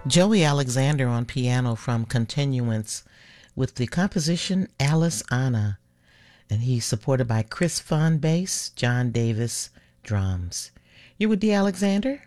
Joey Alexander on piano from Continuance with the composition Alice Anna. And he's supported by Chris Fun bass, John Davis drums. You with D. Alexander?